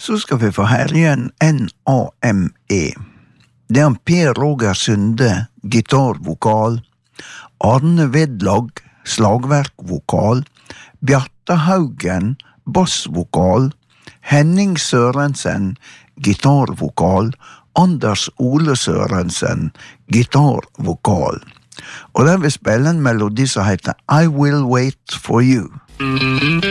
Så skal vi få herjen N-A-M-E. Det er Per Roger Sunde, gitarvokal, Arne Vedlag, slagverkvokal, Bjarte Haugen, bassvokal, Henning Sørensen, gitarvokal, Anders Ole Sørensen, gitarvokal. Og der vil spille en melodi som heter I Will Wait For You.